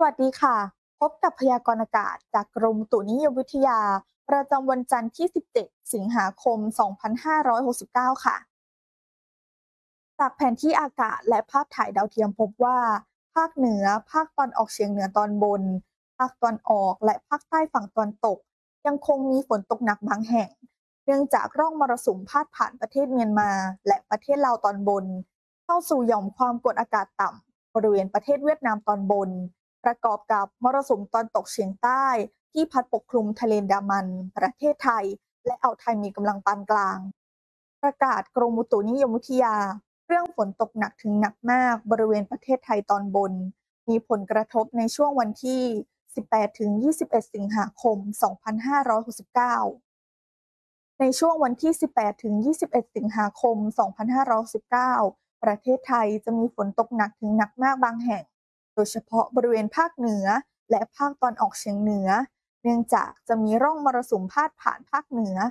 วัสดีค่ะพบกับพยากรณ์อากาศจากกรมอุตุนิยมวิทยาประจำวันจันทร์ที่ 17 สิงหาคม 2569 ค่ะจากแผนที่อากาศและภาพถ่ายดาวเทียมพบว่าภาคเหนือภาคตอนออกเฉียงเหนือตอนบนภาคตอนออกและภาคใต้ฝั่งตอนตกยังคงมีฝนตกหนักบางแห่งเนื่องจากร่องมรสุมพาดผ่านประเทศเมียนมาและประเทศลาวตอนบนเข้าสู่หย่อมความกดอากาศต่ำบริเวณประเทศเวียดนามตอนบน ประกอบกับมรสุมตอนตกเฉียงใต้ที่พัดปกคลุมทะเลอันดามันประเทศไทยและอ่าวไทยมีกำลังปานกลางประกาศกรมอุตุนิยมวิทยาเรื่องฝนตกหนักถึงหนักมากบริเวณประเทศไทยตอนบนมีผลกระทบในช่วงวันที่ 18-21 สิงหาคม 2569ในช่วงวันที่ 18-21 สิงหาคม 2519ประเทศไทยจะมีฝนตกหนักถึงหนักมากบางแห่ง โดยเฉพาะบริเวณภาคเหนือและภาคตอนออกเฉียงเหนือเนื่องจากจะมีร่องมรสุมพาดผ่านภาคเหนือ